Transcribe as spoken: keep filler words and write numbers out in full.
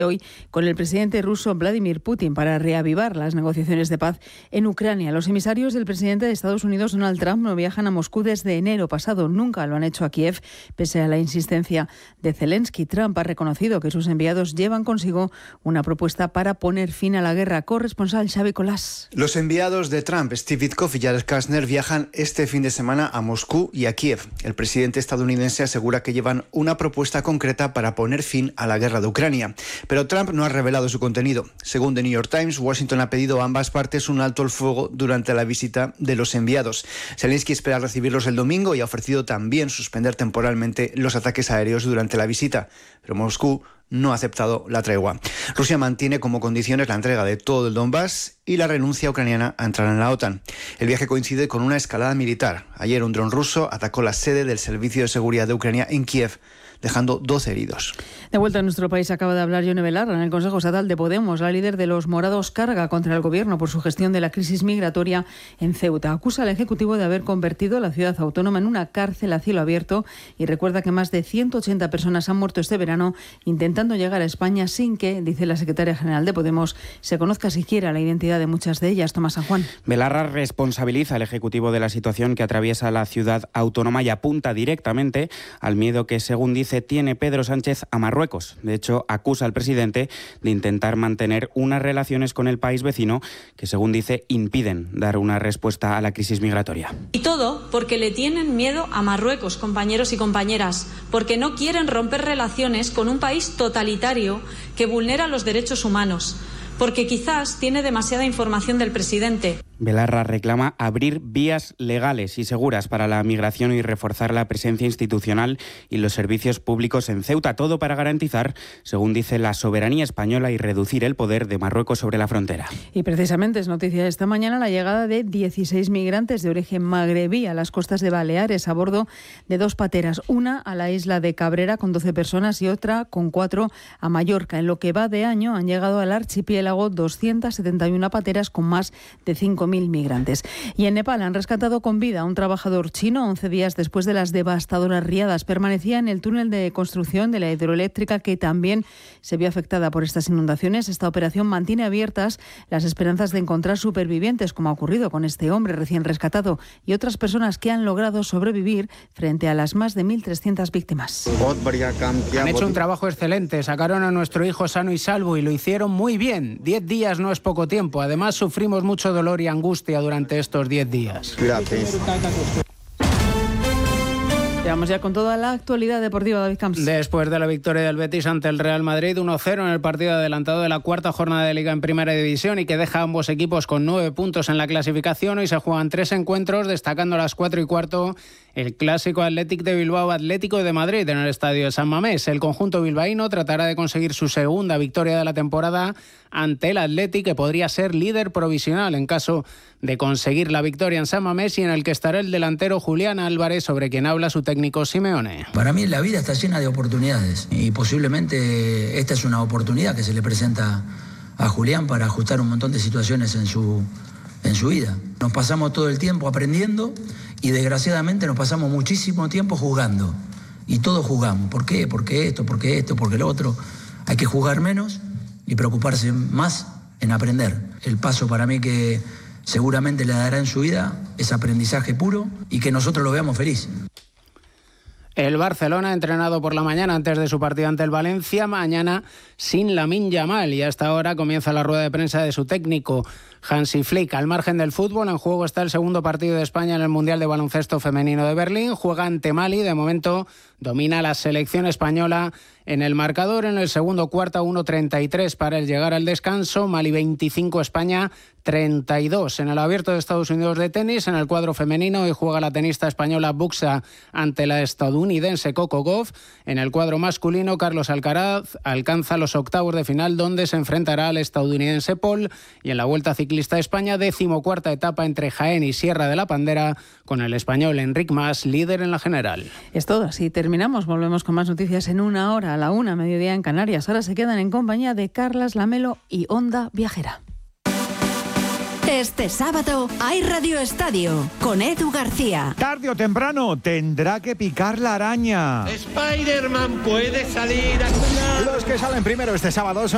hoy con el presidente ruso Vladimir Putin para reavivar las negociaciones de paz en Ucrania. Los emisarios del presidente de Estados Unidos, Donald Trump, no viajan a Moscú desde enero pasado. Nunca lo han hecho a Kiev, pese a la insistencia de Zelensky. Trump ha reconocido que sus enviados llevan consigo una propuesta para poner fin a la guerra. Corresponsal Xavi Colás. Los enviados de Trump, Steve Witkoff y Jared Kushner, viajan este fin de semana a Moscú y a Kiev. El presidente estadounidense asegura que llevan una propuesta concreta para poner fin a la guerra de Ucrania. Pero Trump no ha revelado su contenido. Según The New York Times, Washington ha pedido a ambas partes un alto el fuego durante la visita de los enviados. Zelensky espera recibirlos el domingo y ha ofrecido también suspender temporalmente los ataques aéreos durante la visita. Pero Moscú no ha aceptado la tregua. Rusia mantiene como condiciones la entrega de todo el Donbass y la renuncia ucraniana a entrar en la OTAN. El viaje coincide con una escalada militar. Ayer un dron ruso atacó la sede del Servicio de Seguridad de Ucrania en Kiev, dejando doce heridos. De vuelta a nuestro país, acaba de hablar Yone Belarra en el Consejo Estatal de Podemos. La líder de los morados carga contra el gobierno por su gestión de la crisis migratoria en Ceuta. Acusa al Ejecutivo de haber convertido la ciudad autónoma en una cárcel a cielo abierto y recuerda que más de ciento ochenta personas han muerto este verano intentando llegar a España sin que, dice la secretaria general de Podemos, se conozca siquiera la identidad de muchas de ellas. Tomás San Juan. Belarra responsabiliza al Ejecutivo de la situación que atraviesa la ciudad autónoma y apunta directamente al miedo que, según dice, tiene Pedro Sánchez a Marruecos. De hecho, acusa al presidente de intentar mantener unas relaciones con el país vecino que, según dice, impiden dar una respuesta a la crisis migratoria. Y todo porque le tienen miedo a Marruecos, compañeros y compañeras, porque no quieren romper relaciones con un país totalitario que vulnera los derechos humanos, porque quizás tiene demasiada información del presidente. Belarra reclama abrir vías legales y seguras para la migración y reforzar la presencia institucional y los servicios públicos en Ceuta, todo para garantizar, según dice, la soberanía española y reducir el poder de Marruecos sobre la frontera. Y precisamente es noticia esta mañana la llegada de dieciséis migrantes de origen magrebí a las costas de Baleares a bordo de dos pateras, una a la isla de Cabrera con doce personas y otra con cuatro a Mallorca. En lo que va de año han llegado al archipiélago doscientas setenta y una pateras con más de cinco mil migrantes. Y en Nepal han rescatado con vida a un trabajador chino once días después de las devastadoras riadas. Permanecía en el túnel de construcción de la hidroeléctrica que también se vio afectada por estas inundaciones. Esta operación mantiene abiertas las esperanzas de encontrar supervivientes, como ha ocurrido con este hombre recién rescatado y otras personas que han logrado sobrevivir frente a las más de mil trescientas víctimas. Han hecho un trabajo excelente, sacaron a nuestro hijo sano y salvo y lo hicieron muy bien. Diez días no es poco tiempo. Además, sufrimos mucho dolor y angustia durante estos diez días. Gracias. Vamos ya con toda la actualidad deportiva, David Camps. Después de la victoria del Betis ante el Real Madrid uno cero en el partido adelantado de la cuarta jornada de Liga en Primera División y que deja a ambos equipos con nueve puntos en la clasificación, hoy se juegan tres encuentros, destacando a las cuatro y cuarto el clásico Athletic de Bilbao Atlético de Madrid en el estadio de San Mamés. El conjunto bilbaíno tratará de conseguir su segunda victoria de la temporada ante el Athletic, que podría ser líder provisional en caso de conseguir la victoria en San Mamés y en el que estará el delantero Julián Álvarez, sobre quien habla su técnico Simeone. Para mí la vida está llena de oportunidades y posiblemente esta es una oportunidad que se le presenta a Julián para ajustar un montón de situaciones en su, en su vida. Nos pasamos todo el tiempo aprendiendo y desgraciadamente nos pasamos muchísimo tiempo jugando. Y todos jugamos. ¿Por qué? Porque esto, porque esto, porque lo otro. Hay que jugar menos y preocuparse más en aprender. El paso para mí que seguramente le dará en su vida es aprendizaje puro y que nosotros lo veamos feliz. El Barcelona, entrenado por la mañana antes de su partido ante el Valencia, mañana sin Lamine Yamal, y hasta ahora comienza la rueda de prensa de su técnico Hansi Flick. Al margen del fútbol, en juego está el segundo partido de España en el Mundial de Baloncesto Femenino de Berlín. Juega ante Mali, de momento domina la selección española en el marcador. En el segundo cuarto, uno treinta y tres para el llegar al descanso. Mali veinticinco, España treinta y dos. En el Abierto de Estados Unidos de tenis, en el cuadro femenino, hoy juega la tenista española Buxa ante la estadounidense Coco Gauff. En el cuadro masculino, Carlos Alcaraz alcanza los octavos de final, donde se enfrentará al estadounidense Paul. Y en la Vuelta Ciclista de España, decimocuarta etapa entre Jaén y Sierra de la Pandera, con el español Enric Mas líder en la general. Es todo, así terminamos. Volvemos con más noticias en una hora, a la una, mediodía en Canarias. Ahora se quedan en compañía de Carlas Lamelo y Onda Viajera. Este sábado hay Radio Estadio con Edu García. Tarde o temprano tendrá que picar la araña. Spider-Man puede salir a cuidar. Los que salen primero este sábado son